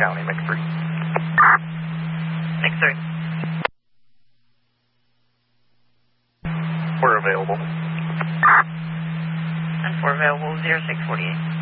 County, make 3. Make 3. We're available. And 4 available, 0648.